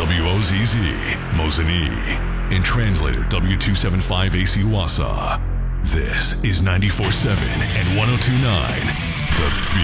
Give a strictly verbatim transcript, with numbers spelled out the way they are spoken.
W O Z Z, Mosinee, and translator W two seventy-five A C Wassa. This is ninety-four point seven and one oh two point nine, The